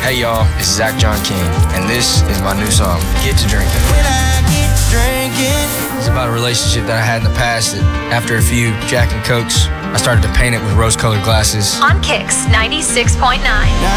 Hey y'all, it's Zach John King, and this is my new song, Get to Drinking. When I get drinking. It's about a relationship that I had in the past that after a few Jack and Cokes, I started to paint it with rose-colored glasses. On Kicks 96.9.